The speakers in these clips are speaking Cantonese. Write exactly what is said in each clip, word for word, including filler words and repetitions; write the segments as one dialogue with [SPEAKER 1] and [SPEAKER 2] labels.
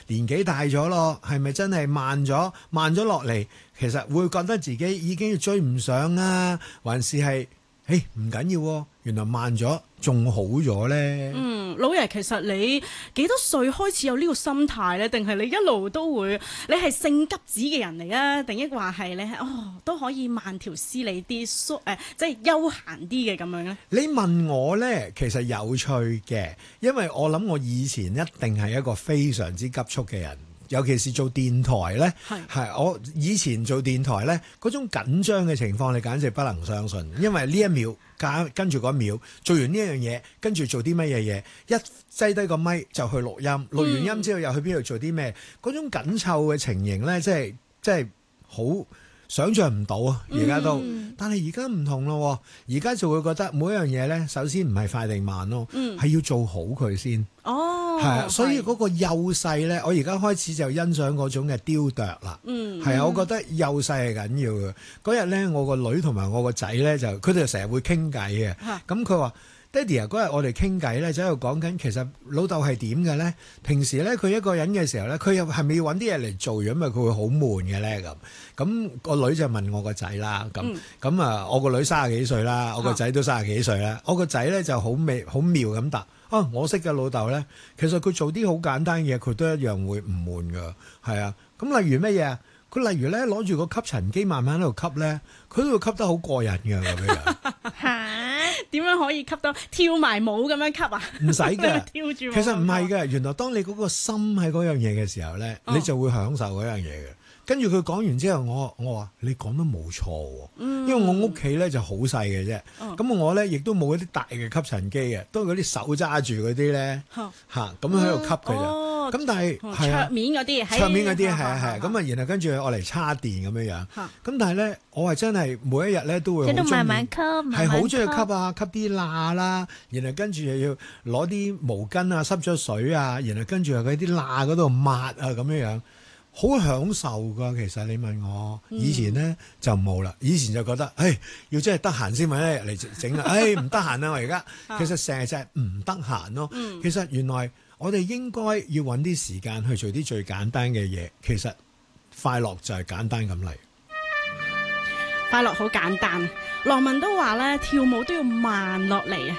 [SPEAKER 1] 年紀大咗咯，係咪真係慢咗慢咗落嚟？其實會覺得自己已經要追唔上啊，還是係誒唔緊要喎，原來慢咗仲好咗咧？
[SPEAKER 2] 嗯，老爺其實你幾多歲開始有呢個心態咧？定係你一路都會？你係性急子嘅人嚟啊？定抑或係你係哦都可以慢條斯理啲，疏誒即係休閒啲嘅咁樣咧？
[SPEAKER 1] 你問我咧，其實有趣嘅，因為我諗我以前一定係一個非常之急速嘅人。尤其是做電台呢，係我以前做電台呢，嗰種緊張嘅情況，你簡直不能相信。因為呢一秒跟住嗰一秒做完呢樣嘢，跟住做啲乜嘢嘢，一擠低個咪就去錄音，錄完音之後又去邊度做啲咩？嗰、嗯、種緊湊嘅情形呢，即係即係好想像唔到啊！而家都，嗯、但係而家唔同咯，而家就會覺得每一樣嘢呢，首先唔係快定慢咯，係、嗯、要做好佢先。哦，係啊，所以嗰個幼細咧，我而家開始就欣賞嗰種嘅雕琢啦。嗯，係啊，我覺得幼細係緊要嘅。嗰日咧，我個女同埋我個仔咧，就佢哋成日會傾偈嘅。咁佢話：爹哋啊，嗰日我哋傾偈咧，就喺度講緊，其實老豆係點嘅咧？平時咧，佢一個人嘅時候咧，佢又係咪要揾啲嘢嚟做，因為佢會好悶嘅咧？咁咁個女就問我個仔啦。咁咁啊，我個女三十幾歲啦，我個仔都三十幾歲啦。我個仔咧就好美好妙咁答。啊！我識嘅老豆咧，其實佢做啲好簡單嘅嘢，佢都一樣會唔悶噶。係啊，咁例如乜嘢啊？佢例如咧攞住個吸塵機慢慢喺度吸咧，佢都會吸得好過癮嘅咁樣。
[SPEAKER 2] 嚇？點樣可以吸到跳埋舞咁樣吸啊？
[SPEAKER 1] 唔使嘅，
[SPEAKER 2] 跳住。其
[SPEAKER 1] 實唔係嘅，原來當你嗰個心喺嗰樣嘢嘅時候咧，哦、你就會享受嗰樣嘢嘅。跟住佢講完之後，我我話你講得冇錯喎，嗯、因為我屋企咧就好細嘅啫，咁、嗯、我咧亦都冇嗰啲大嘅吸塵機嘅，都係嗰啲手揸住嗰啲咧嚇咁喺度吸佢咋。咁、嗯、但係係啊，
[SPEAKER 2] 桌面嗰啲，
[SPEAKER 1] 桌面嗰啲係啊係，咁啊然後跟住我嚟叉電咁樣樣，咁但係咧我係真係每一日咧都會好中意，係好中意吸啊吸啲罅啦，然後跟住又要攞啲毛巾啊濕咗水啊，然後跟住又喺啲罅嗰度抹啊咁樣樣。好享受㗎，其實你問我以前咧、嗯、就冇啦，以前就覺得，誒要真係得閒先揾一日嚟整啊，誒唔得閒啊我而家，其實成日就係唔得閒咯。嗯、其實原來我哋應該要揾啲時間去做啲最簡單嘅嘢，其實快樂就係簡單咁嚟。
[SPEAKER 2] 快樂好簡單，羅文都話咧跳舞都要慢落嚟啊，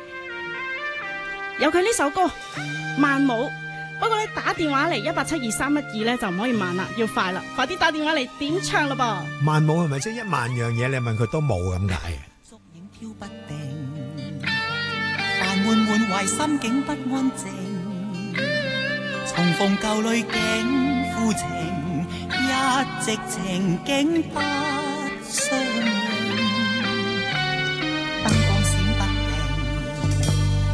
[SPEAKER 2] 有佢呢首歌《慢舞》。不過咧打電話嚟一八七二三一二咧就唔可以慢啦，要快啦，快啲打電話嚟點唱啦噃！
[SPEAKER 1] 慢舞係咪即係一萬樣嘢？你問佢都冇咁解嘅。
[SPEAKER 3] 燭影飄不定，煩悶悶懷心境不安靜，重逢舊淚景，負情一直情景不